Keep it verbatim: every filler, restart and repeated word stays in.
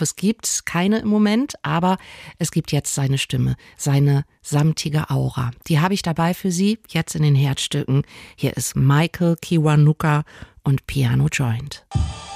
es gibt keine im Moment, aber es gibt jetzt seine Stimme, seine samtige Aura. Die habe ich dabei für Sie, jetzt in den Herzstücken. Hier ist Michael Kiwanuka und Piano Joint.